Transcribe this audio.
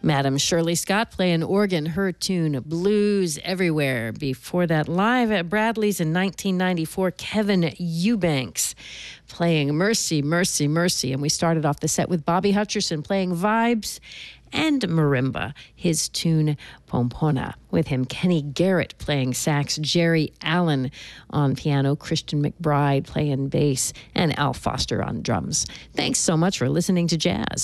Madam Shirley Scott playing organ, her tune Blues Everywhere. Before that, live at Bradley's in 1994, Kevin Eubanks playing Mercy, Mercy, Mercy. And we started off the set with Bobby Hutcherson playing Vibes and marimba, his tune Pompona. With him, Kenny Garrett playing sax, Jerry Allen on piano, Christian McBride playing bass, and Al Foster on drums. Thanks so much for listening to Jazz.